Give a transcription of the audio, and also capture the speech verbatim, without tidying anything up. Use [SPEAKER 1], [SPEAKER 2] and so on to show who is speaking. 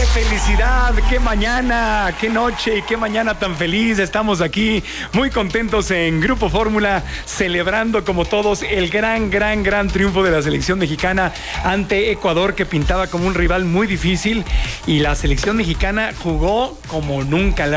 [SPEAKER 1] felicidad! ¡Qué mañana! ¡Qué noche! Y qué mañana tan feliz! Estamos aquí muy contentos en Grupo Fórmula, celebrando como todos el gran, gran, gran triunfo de la selección mexicana ante Ecuador, que pintaba como un rival muy difícil, y la selección mexicana jugó como nunca.